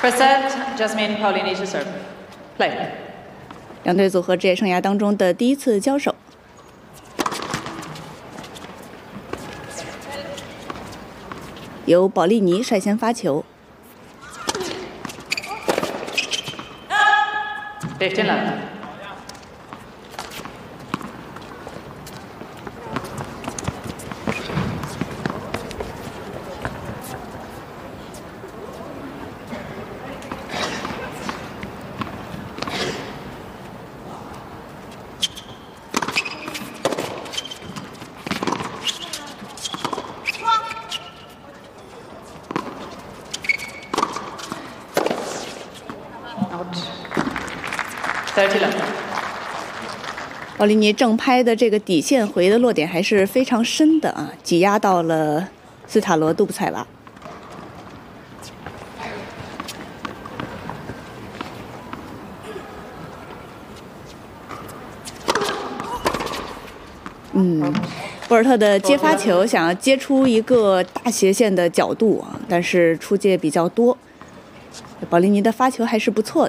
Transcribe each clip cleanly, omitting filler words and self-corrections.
First set, Jasmine Paolini to serve. Play. 两队组合职业生涯当中的第一次交手。由保利尼率先发球。 15 love. Out. 30 love. 保利尼正拍的这个底线回的落点还是非常深的啊，挤压到了斯塔罗杜布采娃。博尔特的接发球想要接出一个大斜线的角度啊，但是出界比较多。保利尼的发球还是不错的。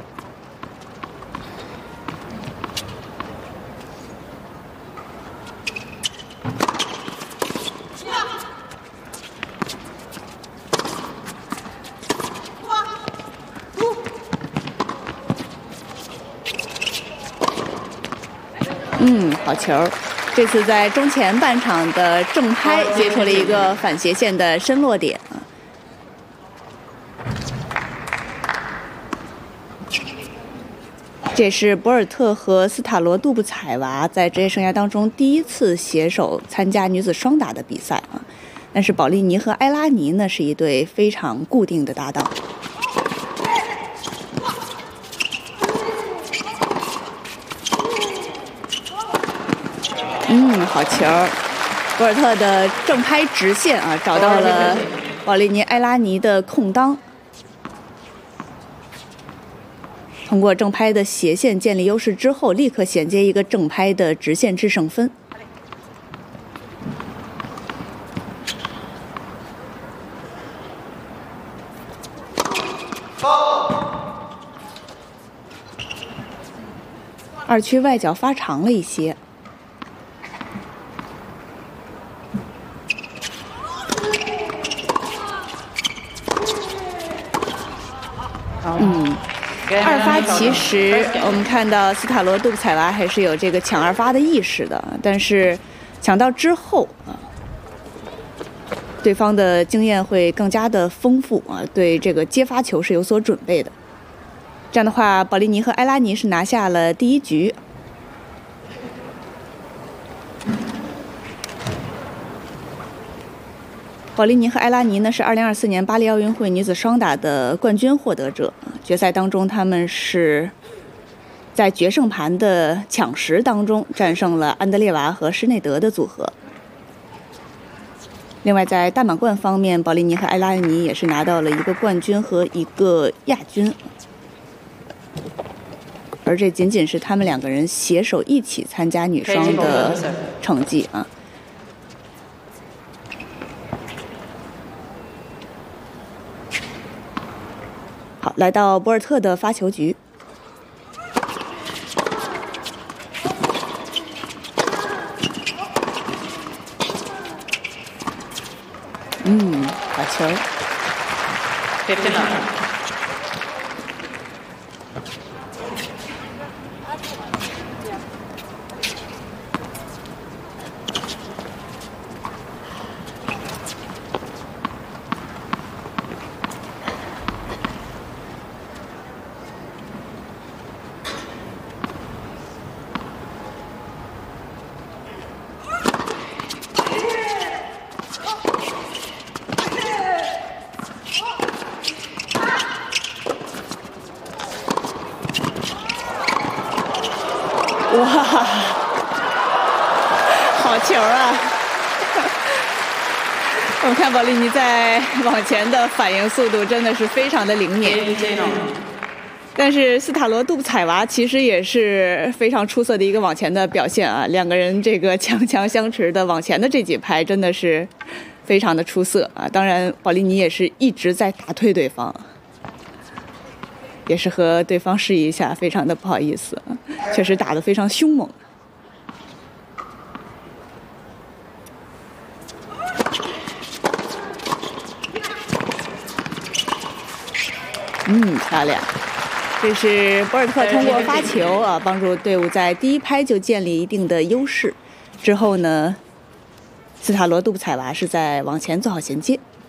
好球！这次在中前半场的正拍接出了一个反斜线的深落点啊。这是博尔特和斯塔罗杜布采娃在职业生涯当中第一次携手参加女子双打的比赛啊。但是保利尼和埃拉尼呢是一对非常固定的搭档。 好球！博尔特的正拍直线啊，找到了保利尼埃拉尼的空当，通过正拍的斜线建立优势之后，立刻衔接一个正拍的直线制胜分。二区外角发长了一些。 二发其实我们看到斯塔罗杜布采娃还是有这个抢二发的意识的，但是抢到之后啊，对方的经验会更加的丰富啊，对这个接发球是有所准备的。这样的话，保利尼和埃拉尼是拿下了第一局。 保利尼和埃拉尼呢是2024年巴黎奥运会女子双打的冠军获得者。决赛当中，他们是在决胜盘的抢十当中战胜了安德烈娃和施内德的组合。另外，在大满贯方面，保利尼和埃拉尼也是拿到了一个冠军和一个亚军。而这仅仅是他们两个人携手一起参加女双的成绩啊。 好，来到博尔特的发球局。好球。 15 love. 哇，好球啊！我们看保利尼在网前的反应速度真的是非常的灵敏。但是斯塔罗杜布采娃其实也是非常出色的一个网前的表现啊，两个人这个强强相持的网前的这几拍真的是非常的出色啊。当然，保利尼也是一直在打退对方。 也是和对方示意一下，非常的不好意思，确实打得非常凶猛。漂亮！这是博尔特通过发球啊，帮助队伍在第一拍就建立一定的优势。之后呢，斯塔罗杜布采娃是在往前做好衔接。